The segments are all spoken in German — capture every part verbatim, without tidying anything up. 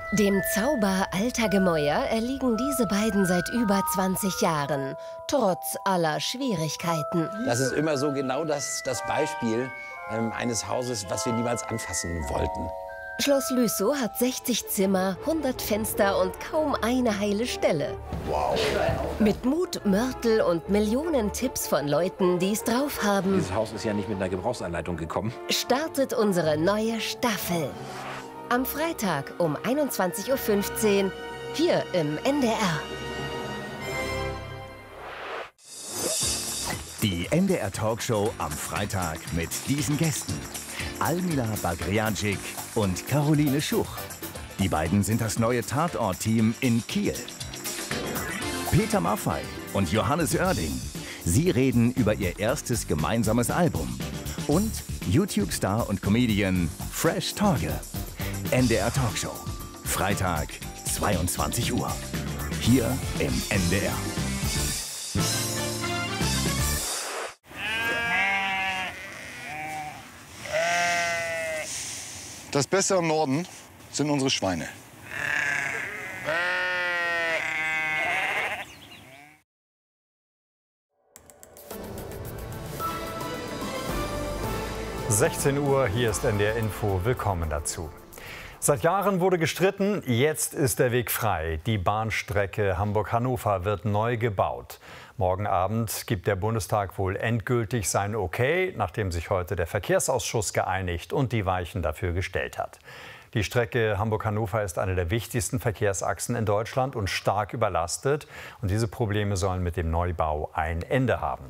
Dem Zauber alter Gemäuer erliegen diese beiden seit über zwanzig Jahren, trotz aller Schwierigkeiten. Das ist immer so genau das, das Beispiel ähm, eines Hauses, was wir niemals anfassen wollten. Schloss Lüssow hat sechzig Zimmer, hundert Fenster und kaum eine heile Stelle. Wow. Mit Mut, Mörtel und Millionen Tipps von Leuten, die es drauf haben, Dieses Haus ist ja nicht mit einer Gebrauchsanleitung gekommen. startet unsere neue Staffel. Am Freitag um einundzwanzig Uhr fünfzehn hier im N D R. Die N D R Talkshow am Freitag mit diesen Gästen: Almila Bagriancic und Caroline Schuch. Die beiden sind das neue Tatort-Team in Kiel. Peter Maffay und Johannes Oerding. Sie reden über ihr erstes gemeinsames Album. Und YouTube-Star und Comedian Fresh Torge. N D R Talkshow. Freitag, zweiundzwanzig Uhr. Hier im N D R. Das Beste am Norden sind unsere Schweine. sechzehn Uhr, hier ist N D R Info. Willkommen dazu. Seit Jahren wurde gestritten, jetzt ist der Weg frei. Die Bahnstrecke Hamburg-Hannover wird neu gebaut. Morgen Abend gibt der Bundestag wohl endgültig sein Okay, nachdem sich heute der Verkehrsausschuss geeinigt und die Weichen dafür gestellt hat. Die Strecke Hamburg-Hannover ist eine der wichtigsten Verkehrsachsen in Deutschland und stark überlastet. Und diese Probleme sollen mit dem Neubau ein Ende haben.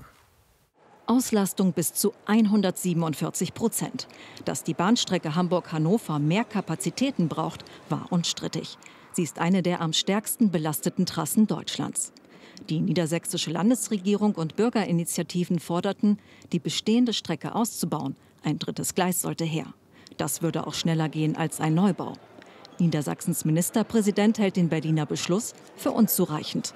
Auslastung bis zu hundertsiebenundvierzig Prozent. Dass die Bahnstrecke Hamburg-Hannover mehr Kapazitäten braucht, war unstrittig. Sie ist eine der am stärksten belasteten Trassen Deutschlands. Die niedersächsische Landesregierung und Bürgerinitiativen forderten, die bestehende Strecke auszubauen. Ein drittes Gleis sollte her. Das würde auch schneller gehen als ein Neubau. Niedersachsens Ministerpräsident hält den Berliner Beschluss für unzureichend.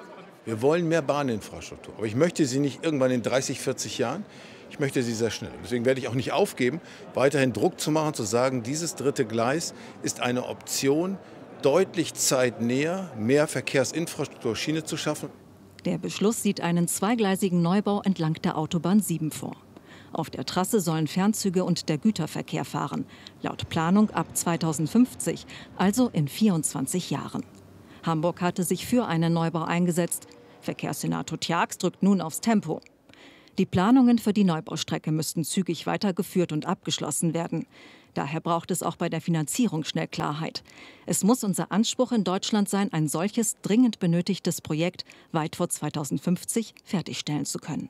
Wir wollen mehr Bahninfrastruktur. Aber ich möchte sie nicht irgendwann in dreißig, vierzig Jahren. Ich möchte sie sehr schnell. Deswegen werde ich auch nicht aufgeben, weiterhin Druck zu machen, zu sagen, dieses dritte Gleis ist eine Option, deutlich zeitnäher mehr Verkehrsinfrastruktur Schiene zu schaffen. Der Beschluss sieht einen zweigleisigen Neubau entlang der Autobahn sieben vor. Auf der Trasse sollen Fernzüge und der Güterverkehr fahren. Laut Planung ab zweitausendfünfzig, also in vierundzwanzig Jahren. Hamburg hatte sich für einen Neubau eingesetzt. Verkehrssenator Tjax drückt nun aufs Tempo. Die Planungen für die Neubaustrecke müssten zügig weitergeführt und abgeschlossen werden. Daher braucht es auch bei der Finanzierung schnell Klarheit. Es muss unser Anspruch in Deutschland sein, ein solches dringend benötigtes Projekt weit vor zweitausendfünfzig fertigstellen zu können.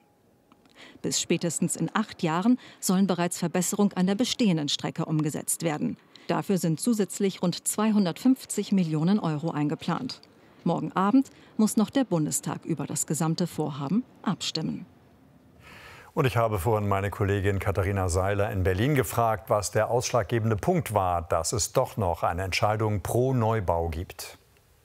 Bis spätestens in acht Jahren sollen bereits Verbesserungen an der bestehenden Strecke umgesetzt werden. Dafür sind zusätzlich rund zweihundertfünfzig Millionen Euro eingeplant. Morgen Abend muss noch der Bundestag über das gesamte Vorhaben abstimmen. Und ich habe vorhin meine Kollegin Katharina Seiler in Berlin gefragt, was der ausschlaggebende Punkt war, dass es doch noch eine Entscheidung pro Neubau gibt.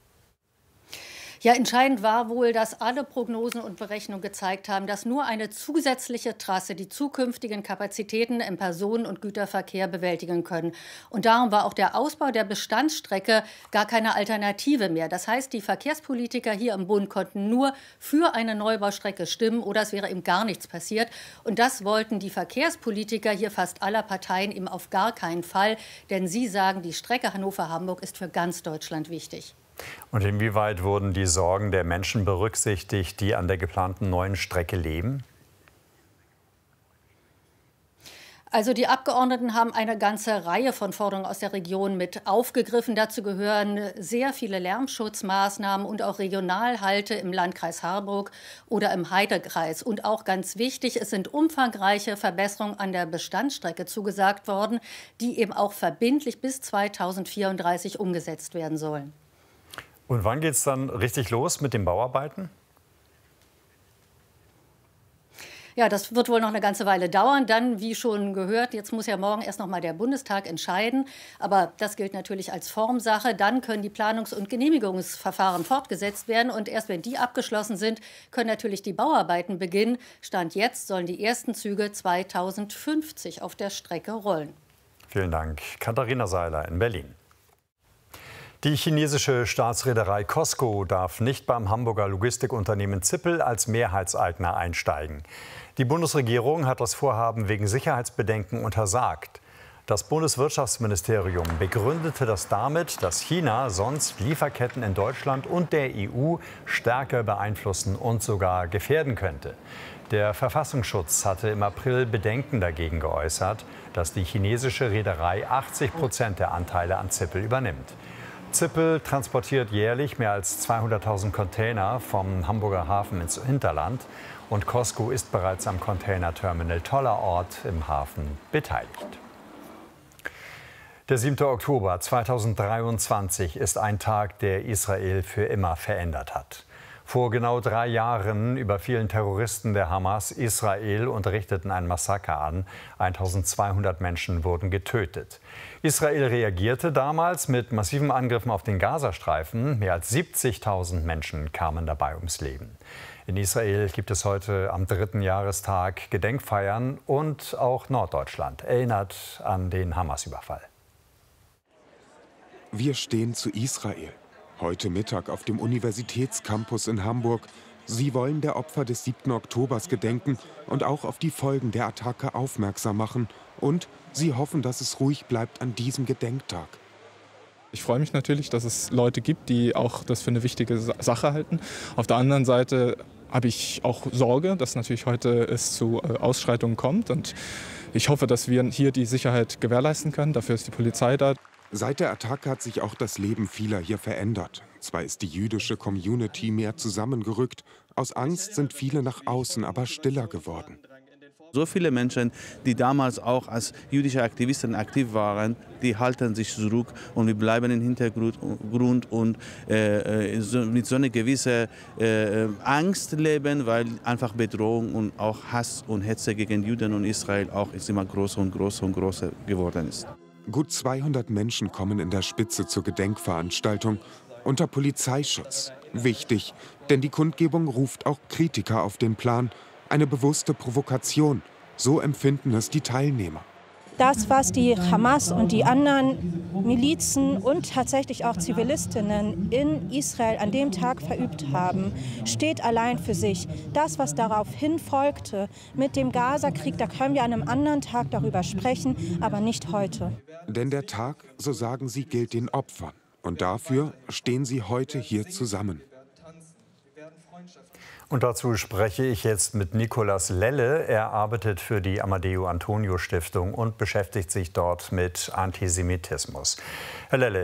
Ja, entscheidend war wohl, dass alle Prognosen und Berechnungen gezeigt haben, dass nur eine zusätzliche Trasse die zukünftigen Kapazitäten im Personen- und Güterverkehr bewältigen können. Und darum war auch der Ausbau der Bestandsstrecke gar keine Alternative mehr. Das heißt, die Verkehrspolitiker hier im Bund konnten nur für eine Neubaustrecke stimmen oder es wäre eben gar nichts passiert. Und das wollten die Verkehrspolitiker hier fast aller Parteien eben auf gar keinen Fall. Denn sie sagen, die Strecke Hannover-Hamburg ist für ganz Deutschland wichtig. Und inwieweit wurden die Sorgen der Menschen berücksichtigt, die an der geplanten neuen Strecke leben? Also die Abgeordneten haben eine ganze Reihe von Forderungen aus der Region mit aufgegriffen. Dazu gehören sehr viele Lärmschutzmaßnahmen und auch Regionalhalte im Landkreis Harburg oder im Heidekreis. Und auch ganz wichtig, es sind umfangreiche Verbesserungen an der Bestandsstrecke zugesagt worden, die eben auch verbindlich bis zweitausendvierunddreißig umgesetzt werden sollen. Und wann geht es dann richtig los mit den Bauarbeiten? Ja, das wird wohl noch eine ganze Weile dauern. Dann, wie schon gehört, jetzt muss ja morgen erst noch mal der Bundestag entscheiden. Aber das gilt natürlich als Formsache. Dann können die Planungs- und Genehmigungsverfahren fortgesetzt werden. Und erst wenn die abgeschlossen sind, können natürlich die Bauarbeiten beginnen. Stand jetzt sollen die ersten Züge zweitausendfünfzig auf der Strecke rollen. Vielen Dank. Katharina Seiler in Berlin. Die chinesische Staatsreederei COSCO darf nicht beim Hamburger Logistikunternehmen Zippel als Mehrheitseigner einsteigen. Die Bundesregierung hat das Vorhaben wegen Sicherheitsbedenken untersagt. Das Bundeswirtschaftsministerium begründete das damit, dass China sonst Lieferketten in Deutschland und der E U stärker beeinflussen und sogar gefährden könnte. Der Verfassungsschutz hatte im April Bedenken dagegen geäußert, dass die chinesische Reederei achtzig Prozent der Anteile an Zippel übernimmt. Zippel transportiert jährlich mehr als zweihunderttausend Container vom Hamburger Hafen ins Hinterland. Und COSCO ist bereits am Containerterminal Tollerort im Hafen beteiligt. Der siebte Oktober zweitausenddreiundzwanzig ist ein Tag, der Israel für immer verändert hat. Vor genau drei Jahren überfielen Terroristen der Hamas Israel und richteten ein Massaker an. eintausendzweihundert Menschen wurden getötet. Israel reagierte damals mit massiven Angriffen auf den Gazastreifen. Mehr als siebzigtausend Menschen kamen dabei ums Leben. In Israel gibt es heute am dritten Jahrestag Gedenkfeiern und auch Norddeutschland erinnert an den Hamas-Überfall. Wir stehen zu Israel. Heute Mittag auf dem Universitätscampus in Hamburg. Sie wollen der Opfer des siebten Oktobers gedenken und auch auf die Folgen der Attacke aufmerksam machen. Und sie hoffen, dass es ruhig bleibt an diesem Gedenktag. Ich freue mich natürlich, dass es Leute gibt, die auch das für eine wichtige Sache halten. Auf der anderen Seite habe ich auch Sorge, dass natürlich heute es zu Ausschreitungen kommt. Und ich hoffe, dass wir hier die Sicherheit gewährleisten können. Dafür ist die Polizei da. Seit der Attacke hat sich auch das Leben vieler hier verändert. Zwar ist die jüdische Community mehr zusammengerückt, aus Angst sind viele nach außen aber stiller geworden. So viele Menschen, die damals auch als jüdische Aktivisten aktiv waren, die halten sich zurück und wir bleiben im Hintergrund und äh, so, mit so einer gewissen äh, Angst leben, weil einfach Bedrohung und auch Hass und Hetze gegen Juden und Israel auch ist immer größer und größer und größer geworden ist. Gut zweihundert Menschen kommen in der Spitze zur Gedenkveranstaltung unter Polizeischutz. Wichtig, denn die Kundgebung ruft auch Kritiker auf den Plan. Eine bewusste Provokation, so empfinden es die Teilnehmer. Das, was die Hamas und die anderen Milizen und tatsächlich auch Zivilistinnen in Israel an dem Tag verübt haben, steht allein für sich. Das, was daraufhin folgte mit dem Gaza-Krieg, da können wir an einem anderen Tag darüber sprechen, aber nicht heute. Denn der Tag, so sagen sie, gilt den Opfern. Und dafür stehen sie heute hier zusammen. Und dazu spreche ich jetzt mit Nicolas Lelle. Er arbeitet für die Amadeo Antonio Stiftung und beschäftigt sich dort mit Antisemitismus. Herr Lelle,